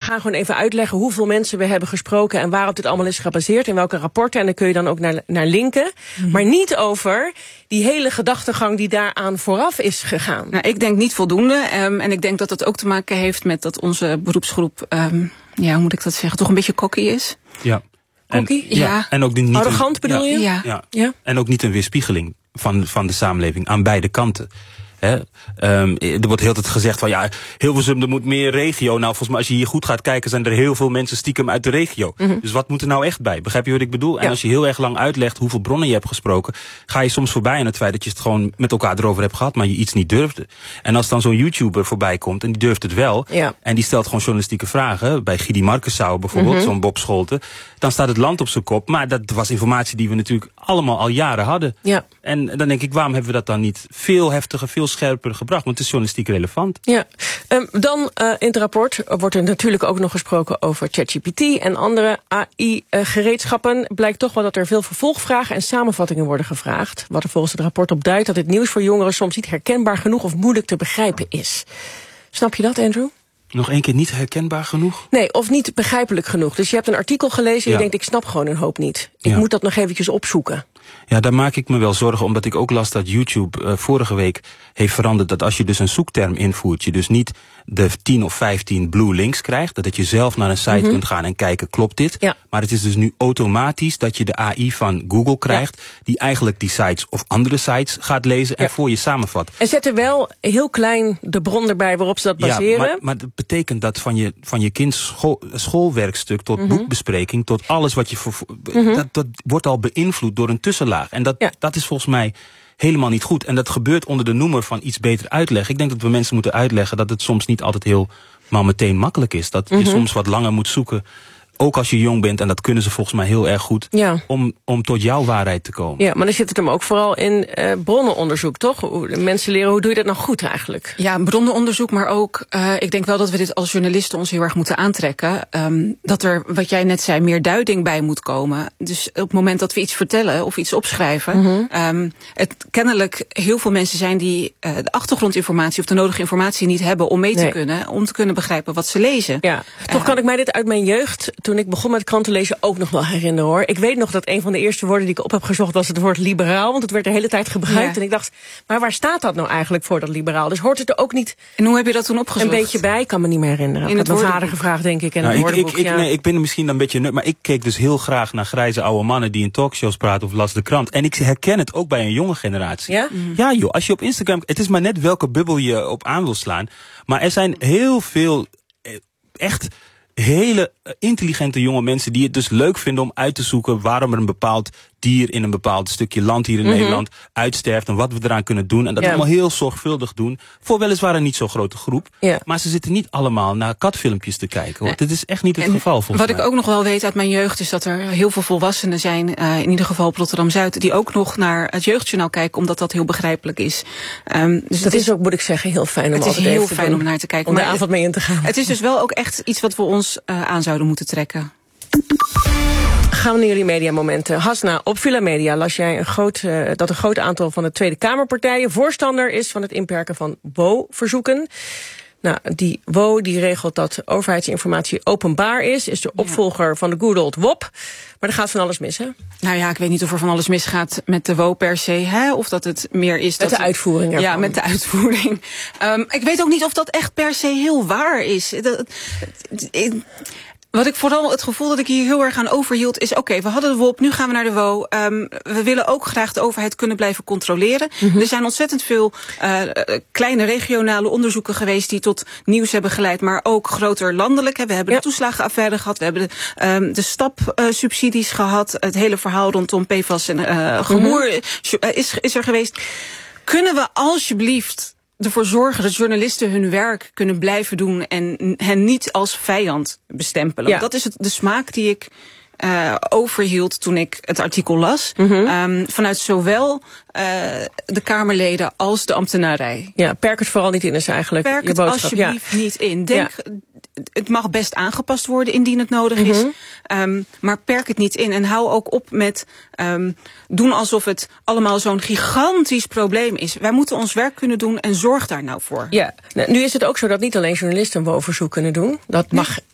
gaan gewoon even uitleggen hoeveel mensen we hebben gesproken en waarop dit allemaal is gebaseerd, in welke rapporten. En dan kun je dan ook naar linken. Maar niet over die hele gedachtegang die daaraan vooraf is gegaan. Nou, ik denk niet voldoende. En ik denk dat dat ook te maken heeft met dat onze beroepsgroep, hoe moet ik dat zeggen, toch een beetje cocky is. Ja. Ja. En ook niet arrogant bedoel je? Ja. En ook niet een weerspiegeling van de samenleving aan beide kanten. Er wordt heel tijd gezegd van Hilversum, er moet meer regio. Nou, volgens mij als je hier goed gaat kijken, zijn er heel veel mensen stiekem uit de regio. Dus wat moet er nou echt bij? Begrijp je wat ik bedoel? Ja. En als je heel erg lang uitlegt hoeveel bronnen je hebt gesproken, ga je soms voorbij aan het feit dat je het gewoon met elkaar erover hebt gehad, maar je iets niet durfde. En als dan zo'n YouTuber voorbij komt en die durft het wel, en die stelt gewoon journalistieke vragen, bij Gidi Markensauer bijvoorbeeld, zo'n Bob Scholten, dan staat het land op zijn kop. Maar dat was informatie die we natuurlijk allemaal al jaren hadden. Ja. En dan denk ik, waarom hebben we dat dan niet veel heftiger, veel scherper gebracht? Want het is journalistiek relevant. Ja. Dan in het rapport wordt er natuurlijk ook nog gesproken over ChatGPT en andere AI-gereedschappen. Blijkt toch wel dat er veel vervolgvragen en samenvattingen worden gevraagd. Wat er volgens het rapport op duidt dat het nieuws voor jongeren soms niet herkenbaar genoeg of moeilijk te begrijpen is. Snap je dat, Andrew? Nog één keer, niet herkenbaar genoeg? Nee, of niet begrijpelijk genoeg. Dus je hebt een artikel gelezen en je denkt, ik snap gewoon een hoop niet. Ik moet dat nog eventjes opzoeken. Ja, daar maak ik me wel zorgen, omdat ik ook las dat YouTube vorige week heeft veranderd dat als je dus een zoekterm invoert, je dus niet de 10 of 15 blue links krijgt, dat je zelf naar een site kunt gaan en kijken, klopt dit? Ja. Maar het is dus nu automatisch dat je de AI van Google krijgt, die eigenlijk die sites of andere sites gaat lezen en voor je samenvat. En zet er wel heel klein de bron erbij waarop ze dat baseren. Ja, maar dat betekent dat van je kinds schoolwerkstuk tot boekbespreking, tot alles wat je dat wordt al beïnvloed door een tussenlaag. En dat is volgens mij helemaal niet goed. En dat gebeurt onder de noemer van iets beter uitleggen. Ik denk dat we mensen moeten uitleggen dat het soms niet altijd helemaal meteen makkelijk is. Dat je soms wat langer moet zoeken. Ook als je jong bent, en dat kunnen ze volgens mij heel erg goed, om tot jouw waarheid te komen. Ja, maar dan zit het hem ook vooral in bronnenonderzoek, toch? Mensen leren, hoe doe je dat nou goed eigenlijk? Ja, bronnenonderzoek, maar ook, ik denk wel dat we dit als journalisten ons heel erg moeten aantrekken. Dat er, wat jij net zei, meer duiding bij moet komen. Dus op het moment dat we iets vertellen of iets opschrijven, het kennelijk heel veel mensen zijn die de achtergrondinformatie of de nodige informatie niet hebben om mee te kunnen, om te kunnen begrijpen wat ze lezen. Ja, toch kan ik mij dit uit mijn jeugd, toen ik begon met kranten lezen, ook nog wel herinneren, hoor. Ik weet nog dat een van de eerste woorden die ik op heb gezocht was het woord liberaal, want het werd de hele tijd gebruikt. En ik dacht, maar waar staat dat nou eigenlijk voor, dat liberaal? Dus hoort het er ook niet en hoe heb je dat toen opgezocht? Een beetje bij, ik kan me niet meer herinneren. Ik heb mijn vader gevraagd, denk ik, en een woordenboek. Nee, ik ben er misschien een beetje maar ik keek dus heel graag naar grijze oude mannen die in talkshows praten of las de krant. En ik herken het ook bij een jonge generatie. Ja? Ja joh, als je op Instagram, het is maar net welke bubbel je op aan wil slaan. Maar er zijn heel veel echt hele intelligente jonge mensen die het dus leuk vinden om uit te zoeken waarom er een bepaald dier in een bepaald stukje land hier in Nederland uitsterft en wat we eraan kunnen doen. En dat allemaal heel zorgvuldig doen. Voor weliswaar een niet zo grote groep. Ja. Maar ze zitten niet allemaal naar katfilmpjes te kijken. Hoor. Dit is echt niet het geval volgens mij. Wat ik ook nog wel weet uit mijn jeugd is dat er heel veel volwassenen zijn, in ieder geval op Rotterdam-Zuid, die ook nog naar het Jeugdjournaal kijken, omdat dat heel begrijpelijk is. Dus dat is ook, moet ik zeggen, heel fijn om het is heel fijn om naar te kijken. Om de avond mee in te gaan. Het is dus wel ook echt iets wat we ons aan zouden moeten trekken. Gaan we naar jullie mediamomenten. Hasna, op Villa Media las jij dat een groot aantal van de Tweede Kamerpartijen voorstander is van het inperken van WO-verzoeken. Nou, die WO die regelt dat overheidsinformatie openbaar is de opvolger van de good old WOP. Maar er gaat van alles mis, hè? Nou ja, ik weet niet of er van alles misgaat met de WO per se, hè? Of dat het meer is met de uitvoering ervan. Ja, met de uitvoering. Ik weet ook niet of dat echt per se heel waar is. Wat ik vooral het gevoel dat ik hier heel erg aan overhield is, oké, we hadden de WOP, nu gaan we naar de WO. We willen ook graag de overheid kunnen blijven controleren. Er zijn ontzettend veel kleine regionale onderzoeken geweest die tot nieuws hebben geleid, maar ook groter landelijk. We hebben de toeslagenaffaire gehad, we hebben de stapsubsidies gehad. Het hele verhaal rondom PFAS en gemoer is er geweest. Kunnen we alsjeblieft ervoor zorgen dat journalisten hun werk kunnen blijven doen en hen niet als vijand bestempelen? Ja. Dat is de smaak die ik overhield toen ik het artikel las. Vanuit zowel de Kamerleden als de ambtenarij. Ja, perk het vooral niet in is eigenlijk perk je boodschap. Het alsjeblieft niet in. Het mag best aangepast worden indien het nodig is. Maar perk het niet in. En hou ook op met doen alsof het allemaal zo'n gigantisch probleem is. Wij moeten ons werk kunnen doen en zorg daar nou voor. Ja, nu is het ook zo dat niet alleen journalisten een WO-verzoek kunnen doen. Dat mag